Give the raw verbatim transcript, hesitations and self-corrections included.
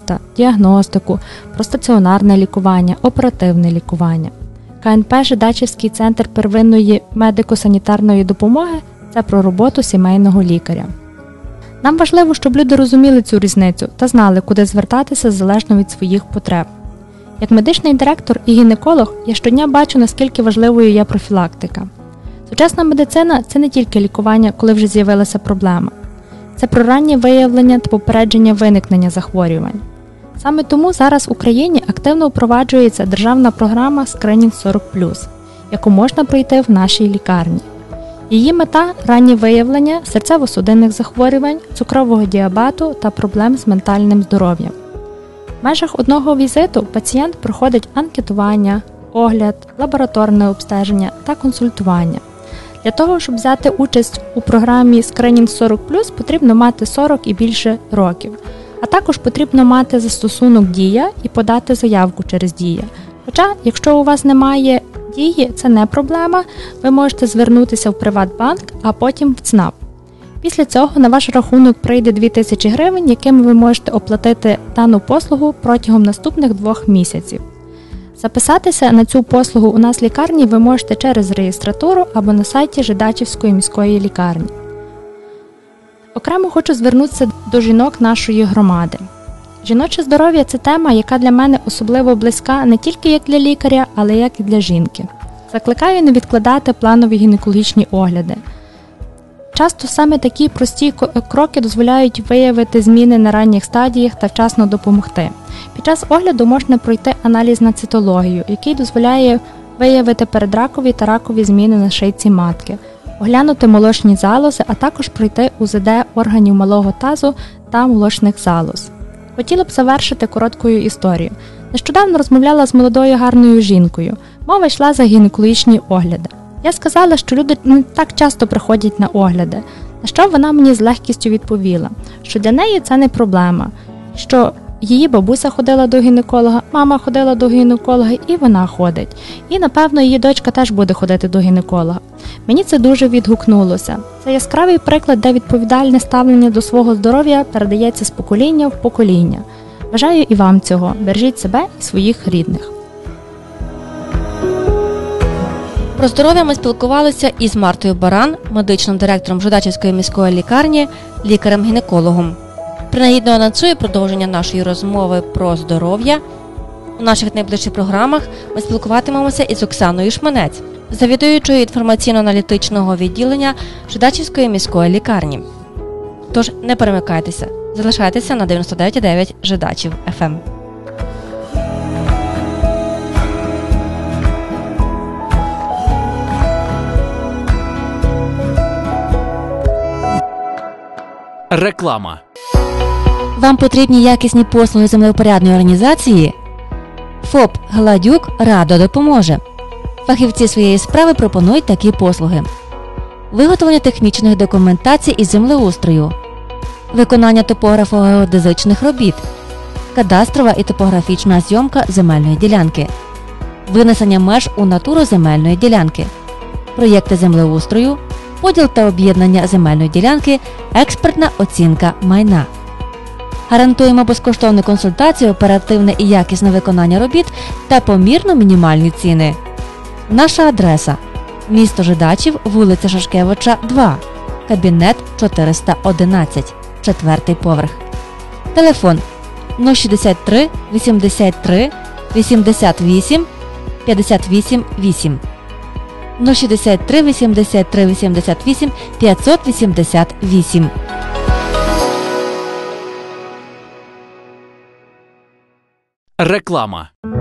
робота, діагностику, про стаціонарне лікування, оперативне лікування. ка ен пе «Жидачівський центр первинної медико-санітарної допомоги» – це про роботу сімейного лікаря. Нам важливо, щоб люди розуміли цю різницю та знали, куди звертатися залежно від своїх потреб. Як медичний директор і гінеколог, я щодня бачу, наскільки важливою є профілактика. Сучасна медицина – це не тільки лікування, коли вже з'явилася проблема. Це про раннє виявлення та попередження виникнення захворювань. Саме тому зараз в Україні активно впроваджується державна програма «Скринінг сорок плюс», яку можна пройти в нашій лікарні. Її мета – раннє виявлення серцево-судинних захворювань, цукрового діабету та проблем з ментальним здоров'ям. В межах одного візиту пацієнт проходить анкетування, огляд, лабораторне обстеження та консультування. Для того, щоб взяти участь у програмі «Скринінг сорок плюс», потрібно мати сорок і більше років. А також потрібно мати застосунок «Дія» і подати заявку через «Дія». Хоча, якщо у вас немає «Дії», це не проблема, ви можете звернутися в Приватбанк, а потім в ЦНАП. Після цього на ваш рахунок прийде дві тисячі гривень, якими ви можете оплатити дану послугу протягом наступних двох місяців. Записатися на цю послугу у нас в лікарні ви можете через реєстратуру або на сайті Жидачівської міської лікарні. Окремо хочу звернутися до жінок нашої громади. Жіноче здоров'я – це тема, яка для мене особливо близька не тільки як для лікаря, але як і для жінки. Закликаю не відкладати планові гінекологічні огляди. Часто саме такі прості кроки дозволяють виявити зміни на ранніх стадіях та вчасно допомогти. Під час огляду можна пройти аналіз на цитологію, який дозволяє виявити передракові та ракові зміни на шийці матки, оглянути молочні залози, а також пройти у зе де органів малого тазу та молочних залоз. Хотіла б завершити короткою історією. Нещодавно розмовляла з молодою гарною жінкою. Мова йшла за гінекологічні огляди. Я сказала, що люди не так часто приходять на огляди, на що вона мені з легкістю відповіла, що для неї це не проблема, що її бабуся ходила до гінеколога, мама ходила до гінеколога і вона ходить. І, напевно, її дочка теж буде ходити до гінеколога. Мені це дуже відгукнулося. Це яскравий приклад, де відповідальне ставлення до свого здоров'я передається з покоління в покоління. Бажаю і вам цього. Бережіть себе і своїх рідних. Про здоров'я ми спілкувалися із Мартою Баран, медичним директором Жидачівської міської лікарні, лікарем-гінекологом. Принагідно анонсую продовження нашої розмови про здоров'я. У наших найближчих програмах ми спілкуватимемося із Оксаною Шманець, завідуючою інформаційно-аналітичного відділення Жидачівської міської лікарні. Тож не перемикайтеся, залишайтеся на дев'яносто дев'ять і дев'ять Жидачів еф ем. Реклама. Вам потрібні якісні послуги землевпорядної організації? ФОП «Гладюк» радо допоможе. Фахівці своєї справи пропонують такі послуги: виготовлення технічних документацій із землеустрою, виконання топографо-геодезичних робіт, кадастрова і топографічна зйомка земельної ділянки, винесення меж у натуру земельної ділянки, проєкти землеустрою, поділ та об'єднання земельної ділянки, експертна оцінка майна. Гарантуємо безкоштовну консультацію, оперативне і якісне виконання робіт та помірно мінімальні ціни. Наша адреса – місто Жидачів, вулиця Шашкевича, два, кабінет чотириста одинадцять, четвертий поверх. Телефон нуль шістдесят три вісімдесят три вісімдесят вісім п'ятдесят вісім вісім, нуль шістдесят три вісімдесят три вісімдесят вісім п'ятсот вісімдесят вісім. Реклама.